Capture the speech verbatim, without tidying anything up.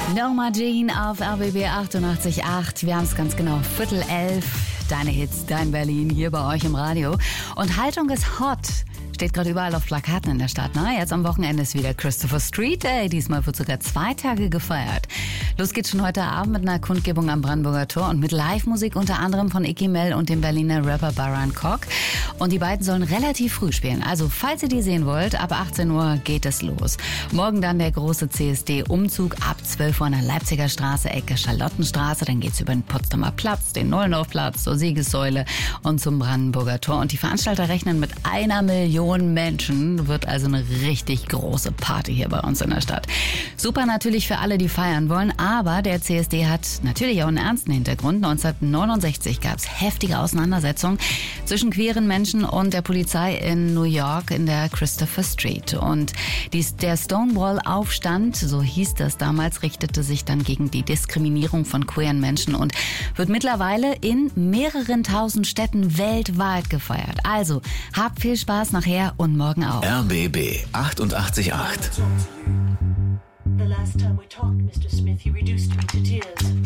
Norma Jean auf R B B achtundachtzig Komma acht. Wir haben es ganz genau, Viertel elf. Deine Hits, dein Berlin, hier bei euch im Radio. Und Haltung ist hot. Steht gerade überall auf Plakaten in der Stadt. Na, jetzt am Wochenende ist wieder Christopher Street Day. Diesmal wird sogar zwei Tage gefeiert. Los geht's schon heute Abend mit einer Kundgebung am Brandenburger Tor und mit Live-Musik unter anderem von Icky Mel und dem Berliner Rapper Baran Kock. Und die beiden sollen relativ früh spielen. Also, falls ihr die sehen wollt, ab achtzehn Uhr geht es los. Morgen dann der große C S D-Umzug ab zwölf Uhr an der Leipziger Straße, Ecke Charlottenstraße. Dann geht's über den Potsdamer Platz, den Nollendorfplatz, zur Siegessäule und zum Brandenburger Tor. Und die Veranstalter rechnen mit einer Million Menschen. Wird also eine richtig große Party hier bei uns in der Stadt. Super natürlich für alle, die feiern wollen. Aber der C S D hat natürlich auch einen ernsten Hintergrund. neunzehnhundertneunundsechzig gab es heftige Auseinandersetzungen zwischen queeren Menschen und der Polizei in New York in der Christopher Street. Und dies, der Stonewall-Aufstand, so hieß das damals, richtete sich dann gegen die Diskriminierung von queeren Menschen und wird mittlerweile in mehreren tausend Städten weltweit gefeiert. Also, habt viel Spaß nachher und morgen auch. R B B achtundachtzig Komma acht. The last time we talked, Mister Smith, you reduced me to tears.